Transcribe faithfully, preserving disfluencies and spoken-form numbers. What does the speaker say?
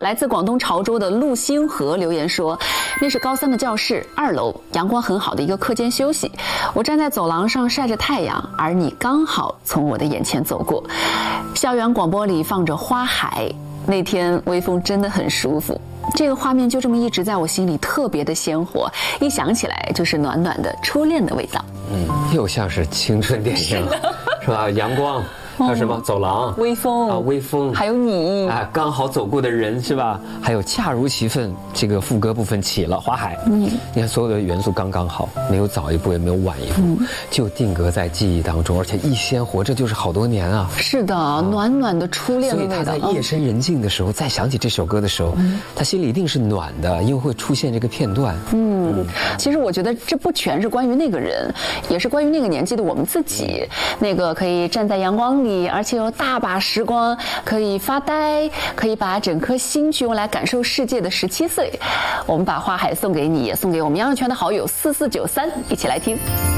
来自广东潮州的陆星河留言说，那是高三的教室，二楼阳光很好的一个课间休息，我站在走廊上晒着太阳，而你刚好从我的眼前走过。校园广播里放着花海，那天微风真的很舒服。这个画面就这么一直在我心里特别的鲜活，一想起来就是暖暖的初恋的味道。 嗯，又像是青春电影，是, 是吧？阳光。还有什么走廊、 微风啊，微风， 还有你啊，刚好走过的人是吧？还有恰如其分，这个副歌部分起了花海，嗯，你看所有的元素刚刚好，没有早一步也没有晚一步，嗯、就定格在记忆当中，而且一鲜活，这就是好多年啊。 是的，啊、暖暖的初恋的味道。 所以他在夜深人静的时候，再想起这首歌的时候，嗯、他心里一定是暖的，因为会出现这个片段。 嗯，嗯其实我觉得这不全是关于那个人，也是关于那个年纪的我们自己，那个可以站在阳光里。而且有大把时光可以发呆，可以把整颗心去用来感受世界的十七岁。我们把花海送给你，也送给我们杨小泉的好友四四九三，一起来听。